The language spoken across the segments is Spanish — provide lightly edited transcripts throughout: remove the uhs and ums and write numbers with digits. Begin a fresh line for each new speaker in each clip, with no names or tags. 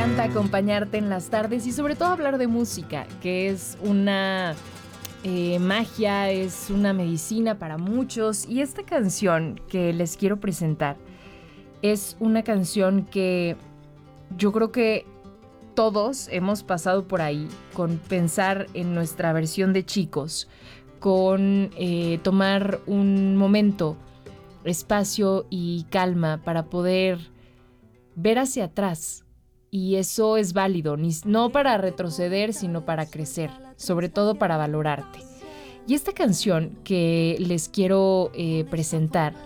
encanta acompañarte en las tardes y sobre todo hablar de música, que es una magia, es una medicina para muchos. Y esta canción que les quiero presentar es una canción que yo creo que todos hemos pasado por ahí con pensar en nuestra versión de chicos, con tomar un momento, espacio y calma para poder ver hacia atrás. Y eso es válido, no para retroceder, sino para crecer, sobre todo para valorarte. Y esta canción que les quiero presentar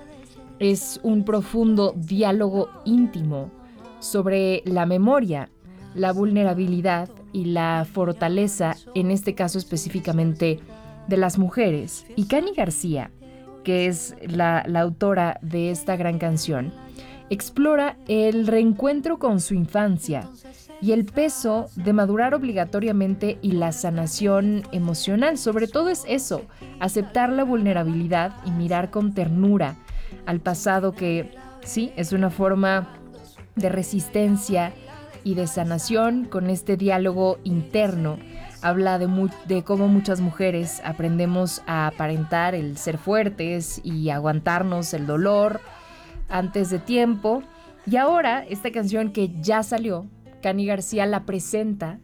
es un profundo diálogo íntimo sobre la memoria, la vulnerabilidad y la fortaleza, en este caso específicamente de las mujeres. Y Cani García, que es la autora de esta gran canción, explora el reencuentro con su infancia y el peso de madurar obligatoriamente y la sanación emocional. Sobre todo es eso, aceptar la vulnerabilidad y mirar con ternura al pasado, que sí, es una forma de resistencia y de sanación. Con este diálogo interno habla de cómo muchas mujeres aprendemos a aparentar el ser fuertes y aguantarnos el dolor antes de tiempo. Y ahora esta canción que ya salió, Cani García la presenta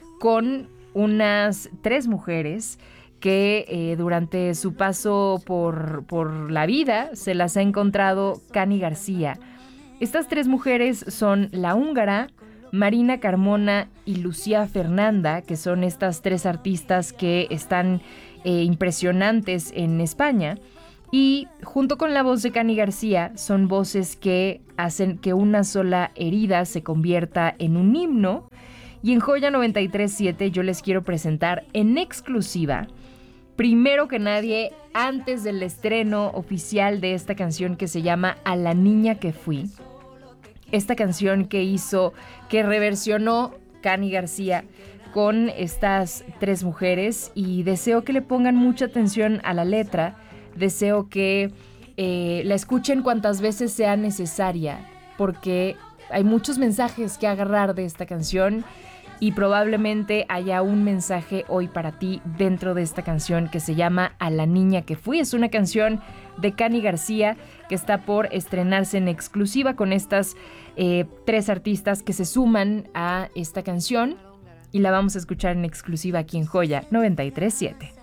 con unas 3 mujeres que durante su paso por la vida se las ha encontrado Cani García. Estas 3 mujeres son la húngara, Marina Carmona y Lucía Fernanda, que son estas 3 artistas que están impresionantes en España. Y junto con la voz de Cani García son voces que hacen que una sola herida se convierta en un himno. Y en Joya 93.7 yo les quiero presentar en exclusiva, primero que nadie, antes del estreno oficial de esta canción que se llama A la niña que fui. Esta canción que reversionó Cani García con estas 3 mujeres, y deseo que le pongan mucha atención a la letra. Deseo que la escuchen cuantas veces sea necesaria, porque hay muchos mensajes que agarrar de esta canción y probablemente haya un mensaje hoy para ti dentro de esta canción que se llama A la niña que fui. Es una canción de Cani García que está por estrenarse en exclusiva con estas 3 artistas que se suman a esta canción, y la vamos a escuchar en exclusiva aquí en Joya 93.7.